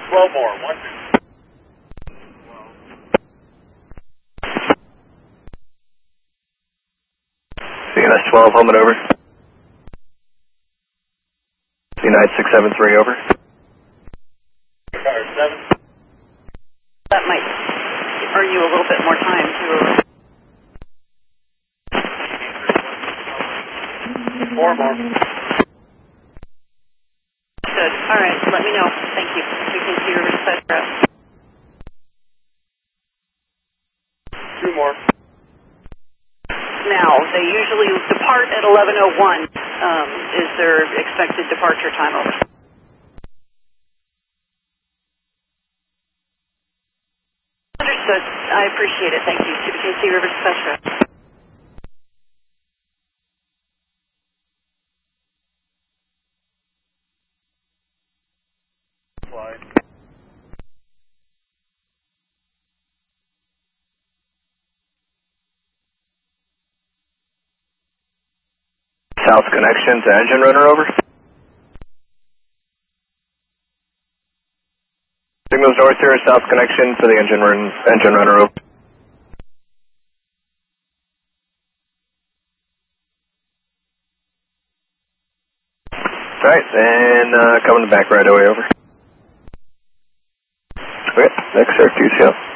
12 more, 1, 2. CNS 12, home and over. United 673, over. Car 7. That might earn you a little bit more time to... 4 more. Good. All right, let me know. Thank you. We can see your request. 2 more. Now, they usually depart at 11:01. Is their expected departure time over? Understood. I appreciate it. Thank you. CBKC River Spectra. Slide. South connection to engine runner, over. Signals north here, south connection to the engine runner, over. Alright, and coming back right away, over. Okay, next, sir, QCL.